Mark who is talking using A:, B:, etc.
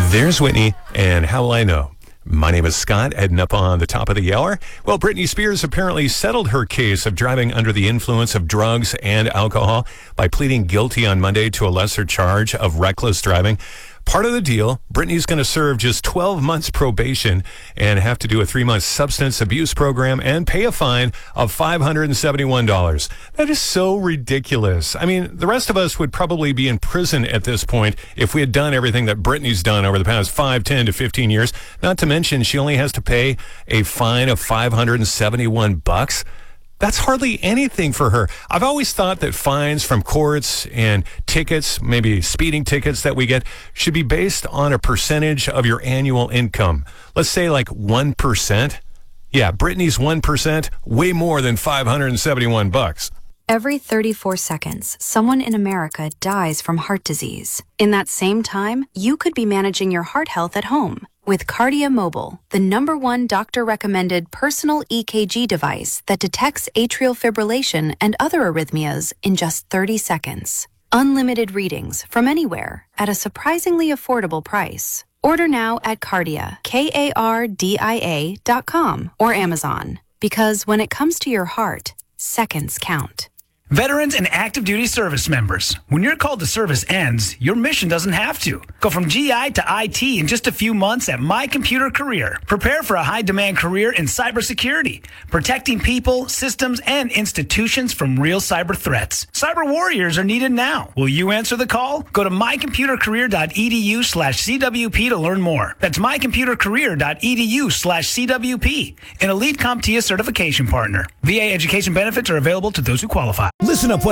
A: There's Whitney, and how will I know? My name is Scott, heading up on the top of the hour. Well, Britney Spears apparently settled her case of driving under the influence of drugs and alcohol by pleading guilty on Monday to a lesser charge of reckless driving. Part of the deal, Britney's going to serve just 12 months probation and have to do a 3-month substance abuse program and pay a fine of $571. That is so ridiculous. I mean, the rest of us would probably be in prison at this point if we had done everything that Britney's done over the past 5, 10 to 15 years. Not to mention, she only has to pay a fine of $571. That's hardly anything for her. I've always thought that fines from courts and tickets, maybe speeding tickets that we get, should be based on a percentage of your annual income. Let's say like 1%. Yeah, Britney's 1%, way more than $571.
B: Every 34 seconds, someone in America dies from heart disease. In that same time, you could be managing your heart health at home with Kardia Mobile, the #1 doctor-recommended personal EKG device that detects atrial fibrillation and other arrhythmias in just 30 seconds. Unlimited readings from anywhere at a surprisingly affordable price. Order now at Kardia, KARDIA.com or Amazon. Because when it comes to your heart, seconds count.
C: Veterans and active duty service members, when your call to service ends, your mission doesn't have to. Go from GI to IT in just a few months at My Computer Career. Prepare for a high-demand career in cybersecurity, protecting people, systems, and institutions from real cyber threats. Cyber warriors are needed now. Will you answer the call? Go to mycomputercareer.edu/CWP to learn more. That's mycomputercareer.edu/CWP, an elite CompTIA certification partner. VA education benefits are available to those who qualify.
D: Listen up.